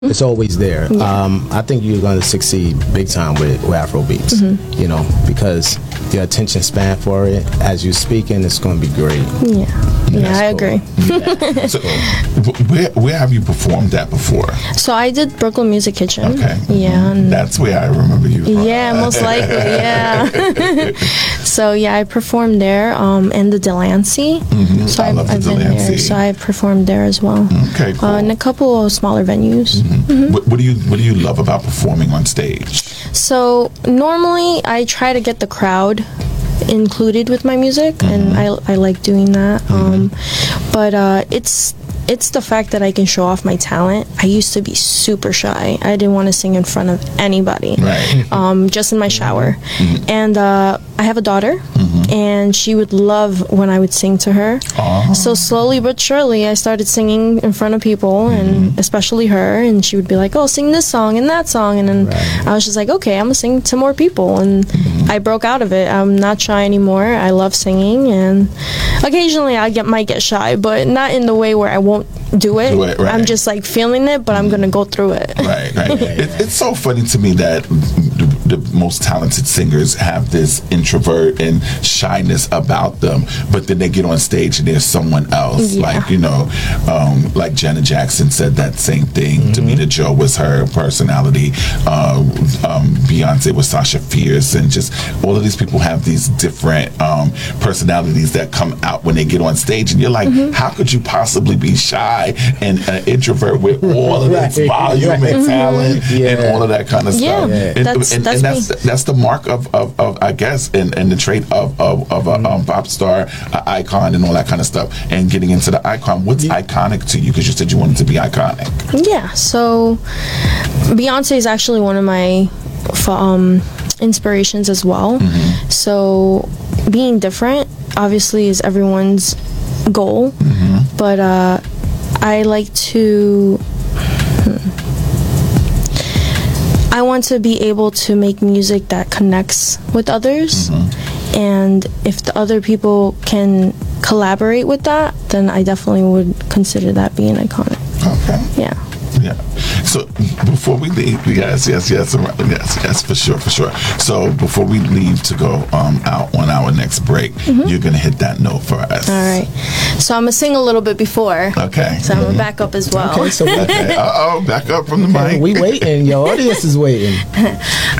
It's always there. Yeah. I think you're going to succeed big time with Afro beats, you know, because your attention span for it, as you're speaking, it's going to be great. Yeah, I agree. So, where have you performed at before? So I did Brooklyn Music Kitchen. Okay. Yeah. And That's where I remember you from. yeah, most likely. Yeah. So yeah, I performed there, and the Delancey. So I love the I've been Delancey. there. So I performed there as well. Okay, cool. In a couple of smaller venues. What do you love about performing on stage? So normally I try to get the crowd included with my music, and I like doing that. But it's the fact that I can show off my talent. I used to be super shy. I didn't want to sing in front of anybody, Right. just in my shower. And I have a daughter, and she would love when I would sing to her. So slowly but surely, I started singing in front of people, and especially her, and she would be like, oh, sing this song and that song. And then I was just like, okay, I'm going to sing to more people. And I broke out of it. I'm not shy anymore. I love singing, and occasionally I might get shy, but not in the way where I won't do it. Right. I'm just like feeling it, but I'm going to go through it. Right. It's so funny to me that the most talented singers have this introvert and shyness about them, but then they get on stage and there's someone else. Yeah. Like, you know, like Janet Jackson said that same thing. Tamina Joe was her personality. Beyonce was Sasha Fierce, and just all of these people have these different personalities that come out when they get on stage, and you're like, how could you possibly be shy and an introvert with all of this volume and talent and all of that kind of stuff? Yeah. That's the mark of I guess, and the trait of a pop star, icon, and all that kind of stuff. And getting into the icon, what's iconic to you? Because you said you wanted to be iconic. Yeah, so Beyonce is actually one of my inspirations as well. So being different obviously is everyone's goal, but I like to I want to be able to make music that connects with others, and if the other people can collaborate with that, then I definitely would consider that being iconic. Okay. Yeah. So before we leave, yes, for sure. So before we leave to go out on our next break, you're gonna hit that note for us. All right. So I'm gonna sing a little bit before. Okay. So I'm gonna back up as well. Okay, so Okay. Back up from the mic. we waiting. Your audience is waiting.